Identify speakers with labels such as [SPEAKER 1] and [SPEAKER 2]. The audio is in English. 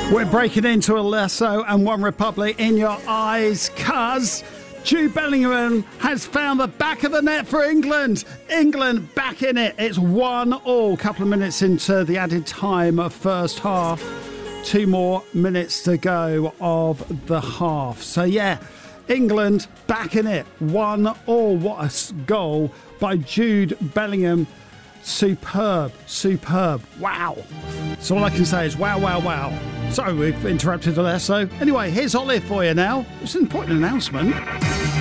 [SPEAKER 1] We're breaking into a Lesso and One Republic in your eyes, cuz Jude Bellingham has found the back of the net for England. England back in it. It's 1-1. Couple of minutes into the added time of first half. 2 more minutes to go of the half. So yeah, England back in it. 1-1. What a goal by Jude Bellingham. Superb. Wow. So all I can say is wow. Sorry we've interrupted the Lesso. Anyway, here's Olive for you now. It's an important announcement.